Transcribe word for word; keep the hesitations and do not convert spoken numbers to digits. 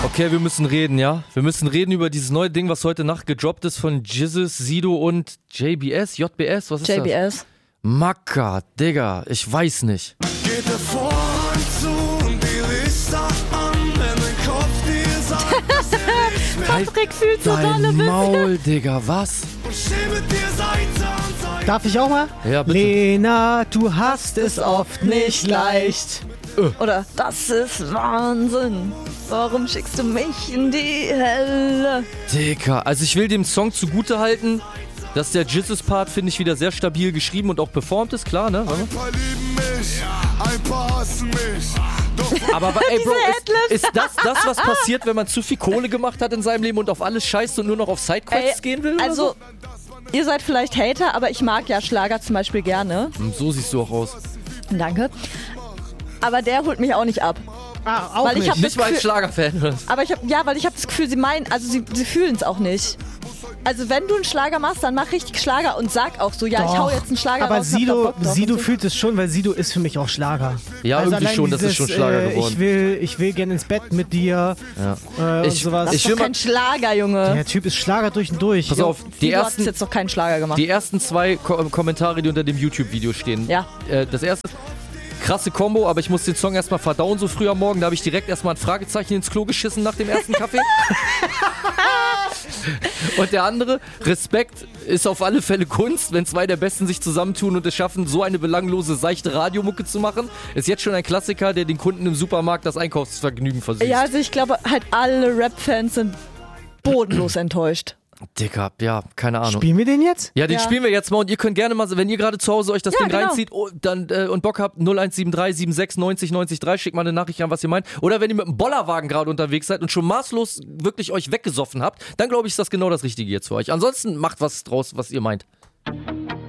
Okay, wir müssen reden, ja? Wir müssen reden über dieses neue Ding, was heute Nacht gedroppt ist von Jizzes, Sido und J B S, J B S, was ist J B S. das? Macker, Digga, ich weiß nicht. Geht der Vorhang zu und die Lichter an, wenn dein Kopf dir sagt, dass er nicht mehr Patrick fühlt so dolle Dein Witze. Maul, Digga, was? und steh mit dir Seite an Seite. Darf ich auch mal? Ja, bitte. Lena, du hast es oft nicht leicht. Oder das ist Wahnsinn. Warum schickst du mich in die Hölle? Digga, also ich will dem Song zugutehalten, dass der Jizzes-Part, finde ich, wieder sehr stabil geschrieben und auch performt ist, klar, ne? Ein paar lieben mich, ein paar hassen mich. Doch Aber ey, Bro, Diese ist, ist das das, was passiert, wenn man zu viel Kohle gemacht hat in seinem Leben und auf alles scheißt und nur noch auf Sidequests Ey, gehen will? Oder Also, ihr seid vielleicht Hater, aber ich mag ja Schlager zum Beispiel gerne. so? So siehst du auch aus. Danke. Aber der holt mich auch nicht ab. Ah, auch Weil ich nicht. hab- Nicht mal als Gefühl- Schlagerfan. oder? Aber ich hab, ja, weil ich habe das Gefühl, sie meinen, also sie, sie fühlen es auch nicht. Also wenn du einen Schlager machst, dann mach richtig Schlager und sag auch so, ja, ich hau jetzt einen Schlager aber raus. und hab da Sido, Bock drauf Sido und so. fühlt es schon, weil Sido ist für mich auch Schlager. Ja, irgendwie allein schon, das ist schon Schlager äh, geworden. Ich will, ich will gerne ins Bett mit dir Ja. äh, Ich- und sowas. Das ich ist will doch mal- kein Schlager, Junge. Der Typ ist Schlager durch und durch. Pass auf, die Sido hat ersten, jetzt noch keinen Schlager gemacht. die ersten zwei Ko Kommentare, die unter dem YouTube-Video stehen. Ja. Äh, das erste, krasse Kombo, aber ich muss den Song erstmal verdauen so früh am Morgen. Da habe ich direkt erstmal ein Fragezeichen ins Klo geschissen nach dem ersten Kaffee. Und der andere, Respekt ist auf alle Fälle Kunst, wenn zwei der Besten sich zusammentun und es schaffen, so eine belanglose, seichte Radiomucke zu machen. Ist jetzt schon ein Klassiker, der den Kunden im Supermarkt das Einkaufsvergnügen versüßt. Ja, also ich glaube halt alle Rap-Fans sind bodenlos enttäuscht. Dicker, ja, keine Ahnung. Spielen wir den jetzt? Ja, den Ja. spielen wir jetzt mal und ihr könnt gerne mal, wenn ihr gerade zu Hause euch das Ja, Ding genau. reinzieht oh, dann, äh, und Bock habt, null eins sieben drei sieben sechs neun null neun drei, schickt mal eine Nachricht an, was ihr meint. Oder wenn ihr mit einem Bollerwagen gerade unterwegs seid und schon maßlos wirklich euch weggesoffen habt, dann glaube ich, ist das genau das Richtige jetzt für euch. Ansonsten macht was draus, was ihr meint.